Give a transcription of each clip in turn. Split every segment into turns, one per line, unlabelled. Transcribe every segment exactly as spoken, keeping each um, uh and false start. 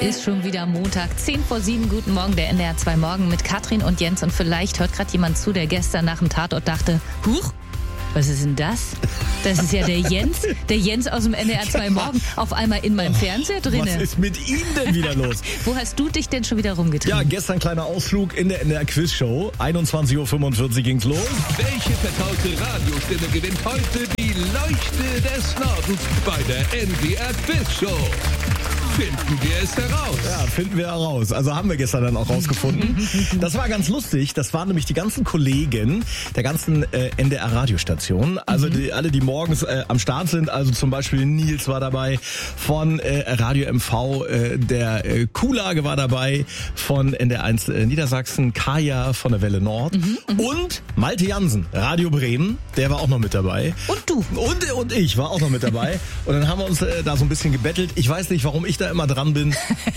Ist schon wieder Montag, zehn vor sieben. Guten Morgen, der N D R zwei Morgen mit Katrin und Jens. Und vielleicht hört gerade jemand zu, der gestern nach dem Tatort dachte, huch, was ist denn das? Das ist ja der Jens, der Jens aus dem N D R zwei Morgen, auf einmal in meinem Fernseher drinne.
Was ist mit ihm denn wieder los?
Wo hast du dich denn schon wieder rumgetrieben?
Ja, gestern kleiner Ausflug in der N D R Quizshow. einundzwanzig Uhr fünfundvierzig ging's los.
Welche vertraute Radiostimme gewinnt heute die Leuchte des Nordens bei der N D R Quizshow? Finden wir es heraus.
Ja, finden wir heraus. Also haben wir gestern dann auch rausgefunden. Das war ganz lustig. Das waren nämlich die ganzen Kollegen der ganzen äh, N D R-Radiostationen. Also die, alle, die morgens äh, am Start sind. Also zum Beispiel Nils war dabei von äh, Radio M V. Äh, der äh, Kuhlage war dabei von N D R eins äh, Niedersachsen. Kaya von der Welle Nord. Mhm, und Malte Jansen, Radio Bremen. Der war auch noch mit dabei.
Und du.
Und, und ich war auch noch mit dabei. Und dann haben wir uns äh, da so ein bisschen gebettelt. Ich weiß nicht, warum ich da immer dran bin.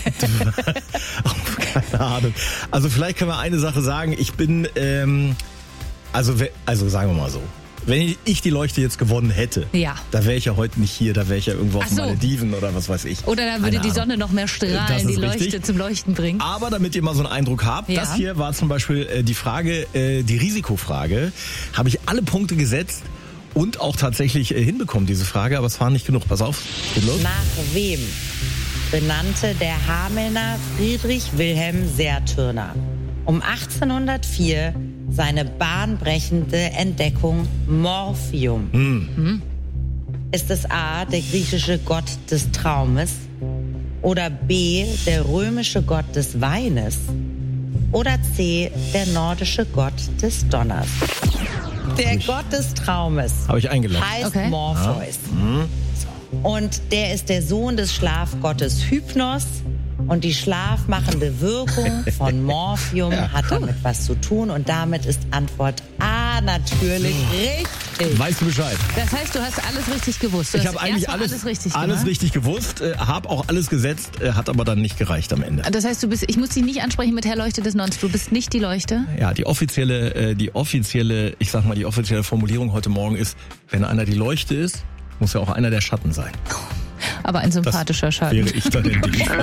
Keine Ahnung. Also vielleicht können wir eine Sache sagen. Ich bin, ähm, also, also sagen wir mal so. Wenn ich die Leuchte jetzt gewonnen hätte,
ja,
da wäre ich ja heute nicht hier, da wäre ich ja irgendwo auf
Ach so.
den Malediven oder was weiß ich.
Oder da würde die Sonne noch mehr strahlen, die Leuchte
richtig.
zum Leuchten bringen.
Aber damit ihr mal so einen Eindruck habt,
Ja.
das hier war zum Beispiel äh, die Frage, äh, die Risikofrage, habe ich alle Punkte gesetzt und auch tatsächlich äh, hinbekommen, diese Frage, aber es war nicht genug. Pass auf, geht los.
Nach wem benannte der Hamelner Friedrich Wilhelm Sertürner um achtzehnhundertvier seine bahnbrechende Entdeckung Morphium?
Hm.
Ist es A, der griechische Gott des Traumes, oder B, der römische Gott des Weines, oder C, der nordische Gott des Donners? Der Gott des Traumes
Habe ich eingeladen.
heißt
Okay.
Morpheus. Und der ist der Sohn des Schlafgottes Hypnos. Und die schlafmachende Wirkung von Morphium hat damit was zu tun. Und damit ist Antwort A natürlich richtig.
Weißt du Bescheid?
Das heißt, du hast alles richtig gewusst. Du
Ich
hast
habe eigentlich
erstmal
alles,
alles richtig
alles
gemacht.
richtig gewusst, äh, habe auch alles gesetzt, äh, hat aber dann nicht gereicht am Ende.
Das heißt, du bist, ich muss dich nicht ansprechen mit Herr Leuchte des Nordens. Du bist nicht die Leuchte.
Ja, die offizielle, äh, die offizielle, ich sag mal, die offizielle Formulierung heute Morgen ist, wenn einer die Leuchte ist, muss ja auch einer der Schatten sein.
Aber ein sympathischer Schatten.
Wäre ich dann in dem Fall.